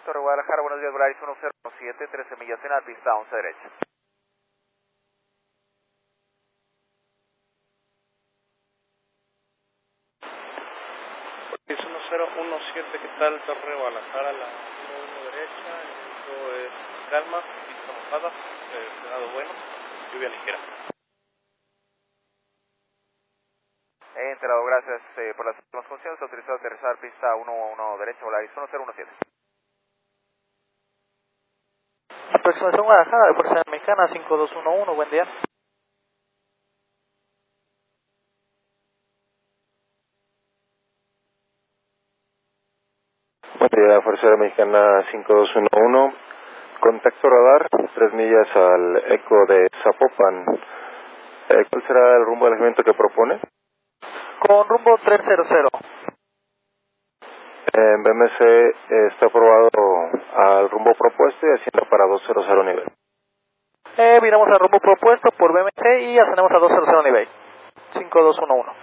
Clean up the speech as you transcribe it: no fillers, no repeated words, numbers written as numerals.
Torre Guadalajara, buenos días, Volaris 1017, 13 millas en la pista 11 derecha. Es 1017, ¿qué tal? Torre Guadalajara, la 1 derecha, esto es calma, pista mojada, frenado bueno, lluvia ligera. Enterado, gracias por las últimas funciones. Autorizado a aterrizar pista 11 derecha, Volaris 1017. Aproximación Guadalajara de Fuerza Mexicana 5211, buen día. Buen día, Fuerza Aérea Mexicana 5211, contacto radar, 3 millas al eco de Zapopan. ¿Cuál será el rumbo del alojamiento que propone? Con rumbo 300. En BMC está aprobado al rumbo propuesto y haciendo para 200 nivel. Viramos al rumbo propuesto por BMC y ascendemos a 200 nivel. 5211.